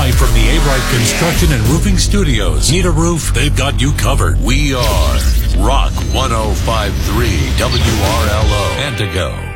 Live from the A-Bright Construction and Roofing Studios. Need a roof? They've got you covered. We are Rock 105.3 WRLO Antigo.